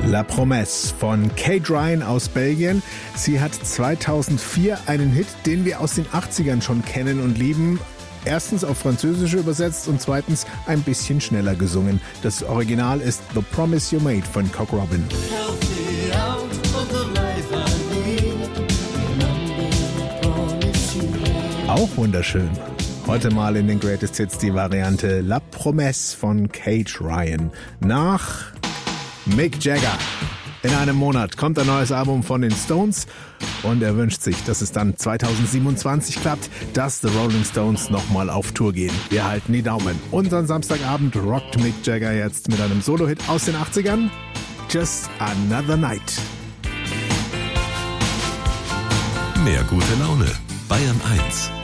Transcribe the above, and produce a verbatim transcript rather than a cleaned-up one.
La Promesse von Kate Ryan aus Belgien. Sie hat zweitausendvier einen Hit, den wir aus den achtzigern schon kennen und lieben. Erstens auf Französisch übersetzt und zweitens ein bisschen schneller gesungen. Das Original ist The Promise You Made von Cock Robin. Auch wunderschön. Heute mal in den Greatest Hits die Variante La Promesse von Kate Ryan. Nach Mick Jagger. In einem Monat kommt ein neues Album von den Stones und er wünscht sich, dass es dann zweitausendsiebenundzwanzig klappt, dass The Rolling Stones nochmal auf Tour gehen. Wir halten die Daumen. Unseren Samstagabend rockt Mick Jagger jetzt mit einem Solo-Hit aus den achtzigern. Just Another Night. Mehr gute Laune. Bayern eins.